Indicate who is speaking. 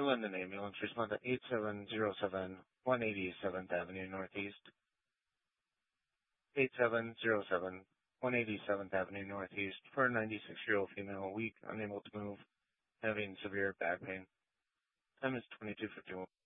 Speaker 1: London Ambulance, respond to 8707 187th Avenue Northeast. 8707 187th Avenue Northeast for a 96-year-old female, weak, unable to move, having severe back pain. Time is 22:51.